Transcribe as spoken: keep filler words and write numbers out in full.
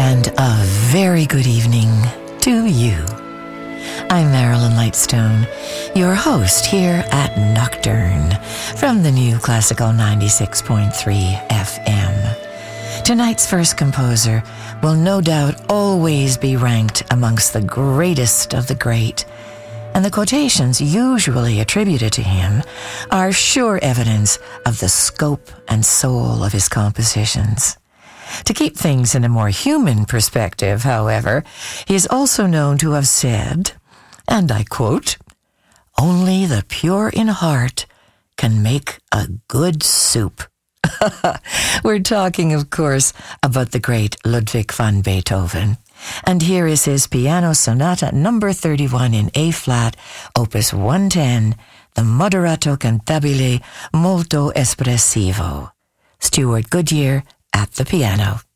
and a very good evening to you. I'm Marilyn Lightstone, your host here at Nocturne from the new Classical ninety-six point three F M. Tonight's first composer will no doubt always be ranked amongst the greatest of the great, and the quotations usually attributed to him are sure evidence of the scope and soul of his compositions. To keep things in a more human perspective, however, he is also known to have said, and I quote, "Only the pure in heart can make a good soup." We're talking, of course, about the great Ludwig van Beethoven. And here is his Piano Sonata number thirty-one in A-flat, opus one ten, the Moderato Cantabile Molto Espressivo. Stuart Goodyear at the piano.